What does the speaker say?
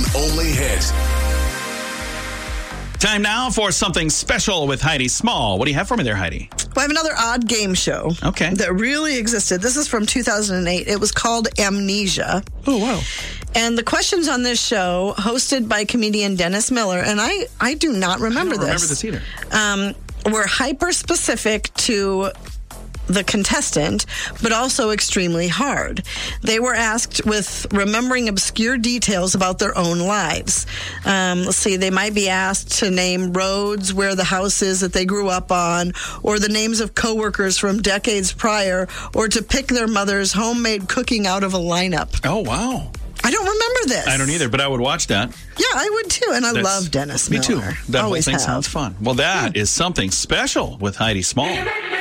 only hit. Time now for something special with Heidi Small. What do you have for me there, Heidi? Well, I have another odd game show that really existed. This is from 2008. It was called Amnesia. Oh, wow. And the questions on this show, hosted by comedian Dennis Miller, and I do not remember this. I don't remember this either. Were hyper-specific to the contestant, but also extremely hard. They were asked with remembering obscure details about their own lives. Let's see, they might be asked to name roads where the house is that they grew up on, or the names of coworkers from decades prior, or to pick their mother's homemade cooking out of a lineup. Oh, wow. I don't remember this. I don't either, but I would watch that. Yeah, I would too, and I love Dennis Miller. Me too. That whole thing sounds fun. Well, that is something special with Heidi Small.